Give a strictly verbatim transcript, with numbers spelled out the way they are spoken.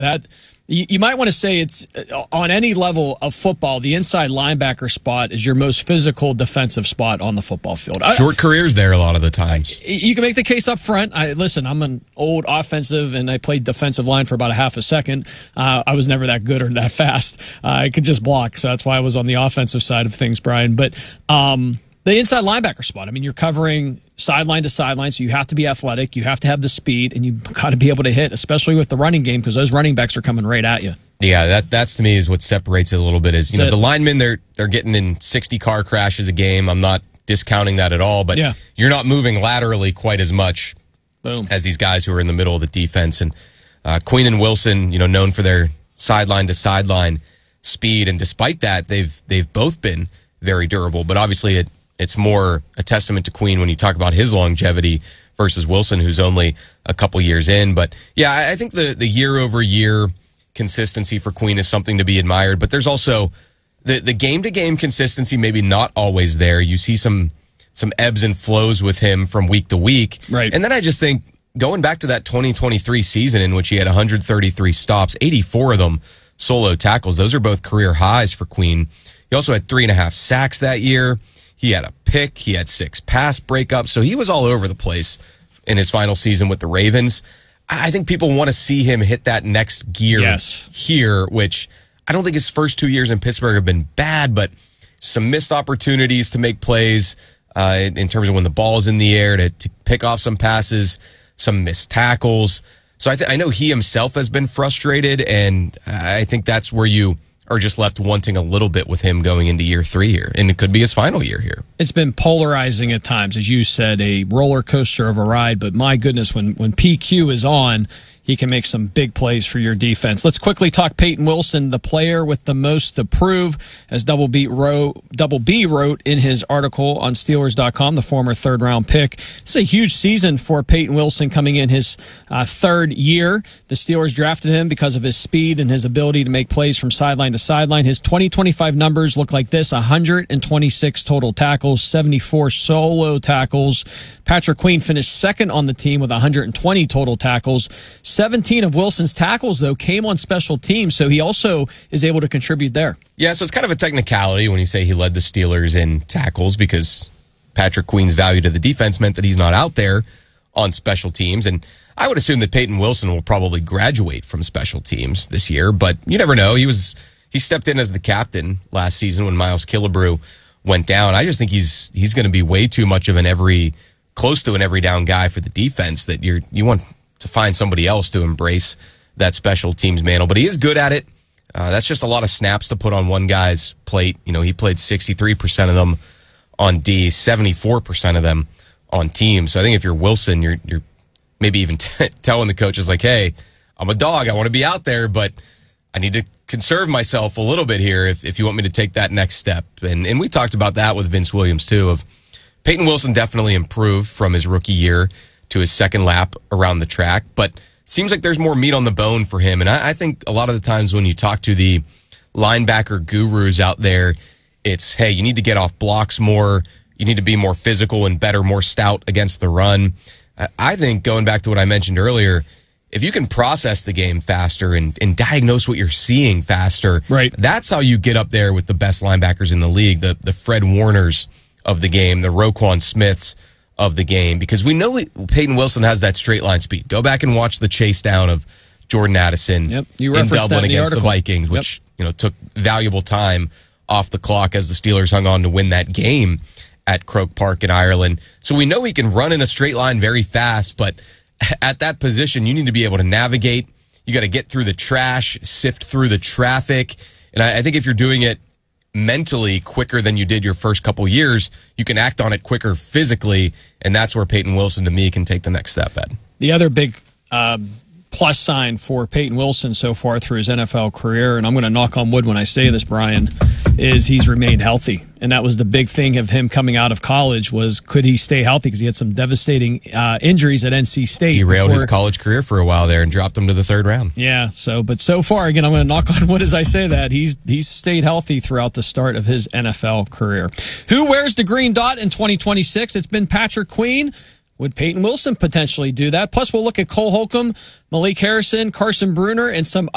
That you, you might want to say it's uh, on any level of football, the inside linebacker spot is your most physical defensive spot on the football field. Short I, careers there a lot of the times. You can make the case up front. I listen, I'm an old offensive and I played defensive line for about a half a second. Uh, I was never that good or that fast. Uh, I could just block. So that's why I was on the offensive side of things, Brian. But um, the inside linebacker spot, I mean, you're covering sideline to sideline, so you have to be athletic, you have to have the speed, and you've got to be able to hit, especially with the running game, because those running backs are coming right at you. Yeah, that that's to me is what separates it a little bit. Is you That's know it. The linemen they're they're getting in sixty car crashes a game. I'm not discounting that at all, but yeah. you're not moving laterally quite as much Boom. as these guys who are in the middle of the defense. And uh, Queen and Wilson, you know, known for their sideline to sideline speed, and despite that, they've they've both been very durable. But obviously, it. It's more a testament to Queen when you talk about his longevity versus Wilson, who's only a couple years in. But yeah, I think the, the year over year consistency for Queen is something to be admired. But there's also the, the game to game consistency, maybe not always there. You see some some ebbs and flows with him from week to week. Right. And then I just think going back to that twenty twenty-three season in which he had one hundred thirty-three stops, eighty-four of them solo tackles. Those are both career highs for Queen. He also had three and a half sacks that year. He had a pick. He had six pass breakups. So he was all over the place in his final season with the Ravens. I think people want to see him hit that next gear yes. here, which I don't think his first two years in Pittsburgh have been bad, but some missed opportunities to make plays uh, in terms of when the ball is in the air, to, to pick off some passes, some missed tackles. So I, th- I know he himself has been frustrated, and I think that's where you are just left wanting a little bit with him going into year three here. And it could be his final year here. It's been polarizing at times, as you said, a roller coaster of a ride. But my goodness, when, when P Q is on, he can make some big plays for your defense. Let's quickly talk Peyton Wilson, the player with the most to prove, as Double B wrote, Double B wrote in his article on Steelers dot com, the former third-round pick. It's a huge season for Peyton Wilson coming in his uh, third year. The Steelers drafted him because of his speed and his ability to make plays from sideline to sideline. His twenty twenty-five numbers look like this: one hundred twenty-six total tackles, seventy-four solo tackles. Patrick Queen finished second on the team with one hundred twenty total tackles. seventeen of Wilson's tackles, though, came on special teams, so he also is able to contribute there. Yeah, so it's kind of a technicality when you say he led the Steelers in tackles, because Patrick Queen's value to the defense meant that he's not out there on special teams. And I would assume that Peyton Wilson will probably graduate from special teams this year, but you never know. He was he stepped in as the captain last season when Miles Killebrew went down. I just think he's he's going to be way too much of an every close to an every down guy for the defense that you're you want to find somebody else to embrace that special teams mantle. But he is good at it. Uh, that's just a lot of snaps to put on one guy's plate. You know, he played sixty-three percent of them on D, seventy-four percent of them on teams. So I think if you're Wilson, you're you're maybe even t- telling the coaches like, hey, I'm a dog. I want to be out there, but I need to conserve myself a little bit here if, if you want me to take that next step. And and we talked about that with Vince Williams too, of Peyton Wilson definitely improved from his rookie year to his second lap around the track, but seems like there's more meat on the bone for him. And I, I think a lot of the times when you talk to the linebacker gurus out there, it's, hey, you need to get off blocks more. You need to be more physical and better, more stout against the run. I think going back to what I mentioned earlier, if you can process the game faster and, and diagnose what you're seeing faster, right, that's how you get up there with the best linebackers in the league, the, the Fred Warners of the game, the Roquan Smiths of the game, because we know Peyton Wilson has that straight line speed. Go back and watch the chase down of Jordan Addison yep, you in Dublin in the against article. the Vikings, which yep. you know took valuable time off the clock as the Steelers hung on to win that game at Croke Park in Ireland. So we know he can run in a straight line very fast, but at that position, you need to be able to navigate. You got to get through the trash, sift through the traffic. And I, I think if you're doing it mentally quicker than you did your first couple years, you can act on it quicker physically. And that's where Peyton Wilson, to me, can take the next step, Ed. The other big um, plus sign for Peyton Wilson so far through his N F L career, and I'm going to knock on wood when I say this, Brian, is he's remained healthy. And that was the big thing of him coming out of college, was could he stay healthy? Because he had some devastating uh, injuries at N C State. He railed before. his college career for a while there and dropped him to the third round. Yeah, so, but so far, again, I'm going to knock on wood as I say that, he's he's stayed healthy throughout the start of his N F L career. Who wears the green dot in twenty twenty-six? It's been Patrick Queen. Would Peyton Wilson potentially do that? Plus, we'll look at Cole Holcomb, Malik Harrison, Carson Bruner, and some